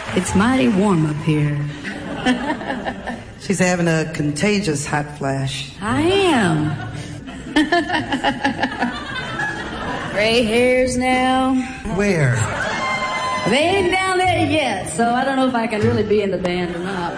It's mighty warm up here. She's having a contagious hot flash. I am. Gray hairs now. Where? They ain't down there yet, so I don't know if I can really be in the band or not.